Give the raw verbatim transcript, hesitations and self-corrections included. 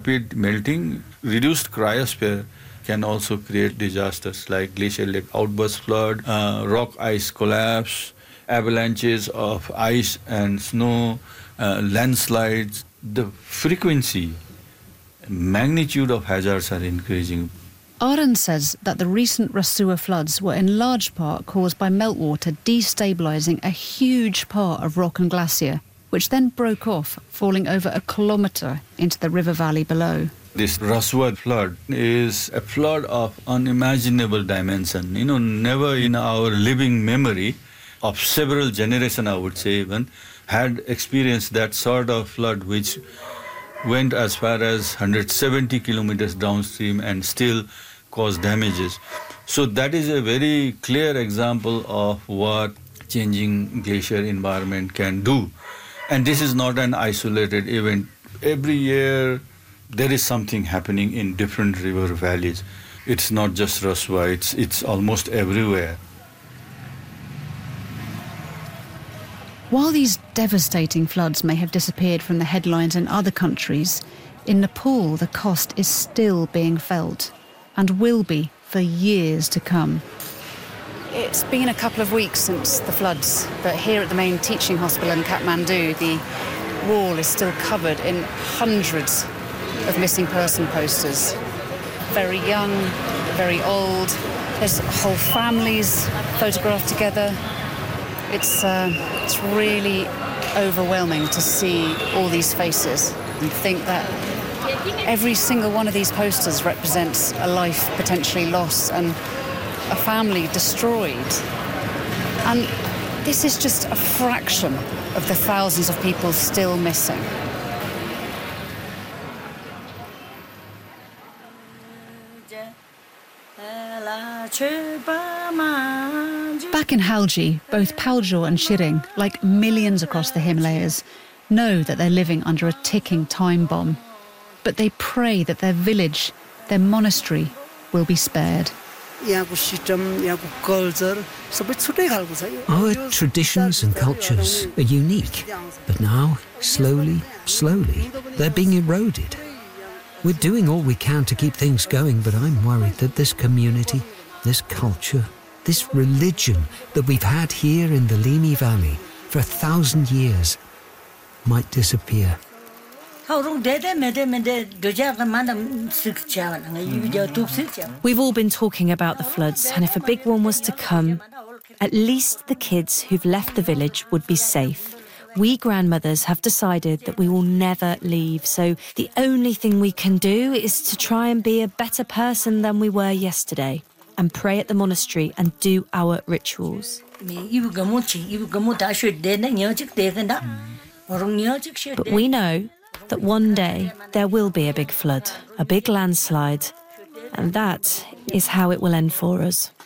rapid melting, reduced cryosphere can also create disasters like glacial lake outburst flood, uh, rock ice collapse, avalanches of ice and snow, uh, landslides. The frequency, magnitude of hazards are increasing. Arend says that the recent Rasua floods were in large part caused by meltwater destabilising a huge part of rock and glacier, which then broke off, falling over a kilometre into the river valley below. This Rasua flood is a flood of unimaginable dimension. You know, never in our living memory of several generations, I would say even, had experienced that sort of flood which went as far as one hundred seventy kilometers downstream and still caused damages. So that is a very clear example of what changing glacier environment can do. And this is not an isolated event. Every year there is something happening in different river valleys. It's not just Rasua, it's, it's almost everywhere. While these devastating floods may have disappeared from the headlines in other countries, in Nepal the cost is still being felt and will be for years to come. It's been a couple of weeks since the floods, but here at the main teaching hospital in Kathmandu, the wall is still covered in hundreds of missing person posters. Very young, very old, there's whole families photographed together. It's, uh, it's really overwhelming to see all these faces and think that every single one of these posters represents a life potentially lost and a family destroyed. And this is just a fraction of the thousands of people still missing. Back in Halji, both Paljor and Shiring, like millions across the Himalayas, know that they're living under a ticking time bomb. But they pray that their village, their monastery, will be spared. Our traditions and cultures are unique, but now, slowly, slowly, they're being eroded. We're doing all we can to keep things going, but I'm worried that this community, this culture, this religion that we've had here in the Limi Valley for a thousand years might disappear. We've all been talking about the floods, and if a big one was to come, at least the kids who've left the village would be safe. We grandmothers have decided that we will never leave, so the only thing we can do is to try and be a better person than we were yesterday, and pray at the monastery and do our rituals. But we know that one day there will be a big flood, a big landslide, and that is how it will end for us.